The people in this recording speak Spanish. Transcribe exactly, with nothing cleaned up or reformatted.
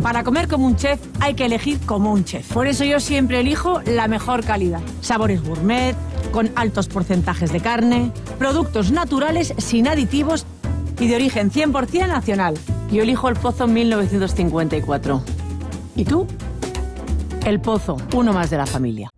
Para comer como un chef hay que elegir como un chef. Por eso yo siempre elijo la mejor calidad. Sabores gourmet, con altos porcentajes de carne, productos naturales sin aditivos y de origen cien por ciento nacional. Yo elijo El Pozo mil novecientos cincuenta y cuatro. ¿Y tú? El Pozo, uno más de la familia.